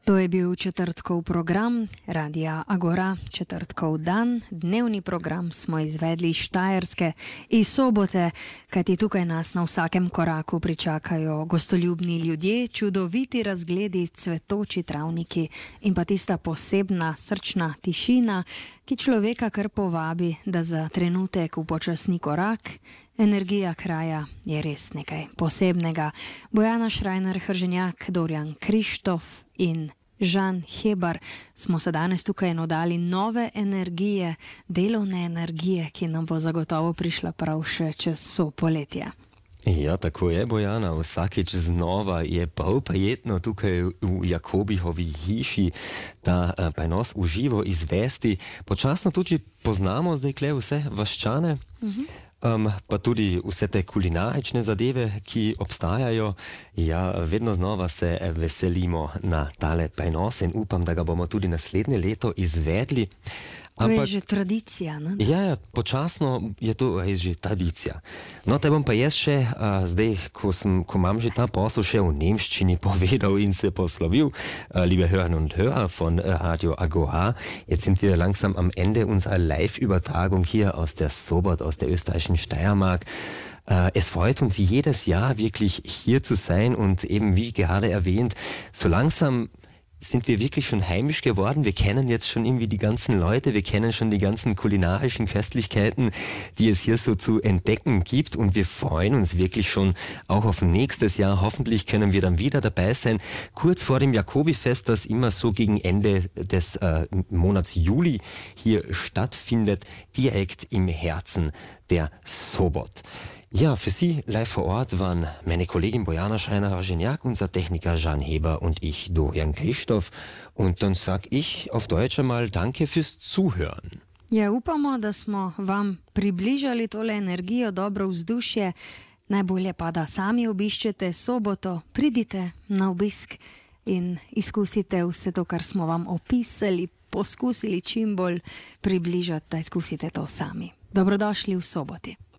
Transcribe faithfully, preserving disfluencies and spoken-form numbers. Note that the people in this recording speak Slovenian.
To je bil četrtkov program Radia Agora, četrtkov dan. Dnevni program smo izvedli iz Štajerske, iz Sobote, kajti tukaj nas na vsakem koraku pričakajo gostoljubni ljudje, čudoviti razgledi, cvetoči travniki in pa tista posebna srčna tišina, ki človeka kar povabi, da za trenutek upočasni korak. Energija kraja je res nekaj posebnega. Bojana Šrajner-Hrženjak, Dorjan Krištof in Žan Hebar smo se danes tukaj nodali nove energije, delovne energije, ki nam bo zagotovo prišla prav še čez vso poletje. Ja, tako je, Bojana. Vsakič znova je prav prijetno tukaj v Jakobihovi hiši ta uh, prenos v živo izvesti. Počasno tudi poznamo zdaj kle vse vaščane. Uh-huh. Um, pa tudi vse te kulinarične zadeve, ki obstajajo. Ja, vedno znova se veselimo na tale prenos in upam, da ga bomo tudi naslednje leto izvedli. To Ampak, je že tradicija, ne? Ja, ja, počasno je to res že tradicija. No, te bom pa jaz še, uh, zdaj, ko, sem, ko imam že ta posel še v nemščini povedal in se poslovil, uh, liebe Hörerinnen und Hörer von uh, Radio Agora, jetzt sind wir langsam am Ende unserer Live-Übertragung hier aus der Sobot, aus der österreichischen Steiermark. Uh, es freut uns jedes Jahr wirklich hier zu sein und eben wie gerade erwähnt, so langsam sind wir wirklich schon heimisch geworden. Wir kennen jetzt schon irgendwie die ganzen Leute, wir kennen schon die ganzen kulinarischen Köstlichkeiten, die es hier so zu entdecken gibt und wir freuen uns wirklich schon auch auf nächstes Jahr. Hoffentlich können wir dann wieder dabei sein, kurz vor dem Jakobifest, das immer so gegen Ende des äh, Monats Juli hier stattfindet, direkt im Herzen der Sobot. Ja, für Sie live vor Ort waren meine Kollegin Bojana Šrajner-Hrženjak, unser Techniker Žan Hebar und ich, Dorjan Krištof. Und dann sag ich auf Deutsch einmal Danke fürs Zuhören. Ja, upamo, da smo vam približali tole energijo, dobro vzdušje. Najbolje pa, da sami obiščete Soboto, pridite na obisk in izkusite vse to, kar smo vam opisali, poskusili čim bolj približati, da izkusite to sami. Dobrodošli v Soboti.